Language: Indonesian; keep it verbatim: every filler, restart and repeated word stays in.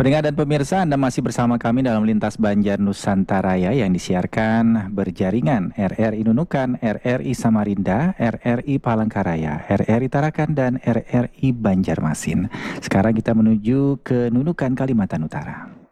Pendengar dan pemirsa, Anda masih bersama kami dalam Lintas Banjar Nusantara ya, yang disiarkan berjaringan R R I Nunukan, R R I Samarinda, R R I Palangkaraya, R R I Tarakan, dan R R I Banjarmasin. Sekarang kita menuju ke Nunukan, Kalimantan Utara.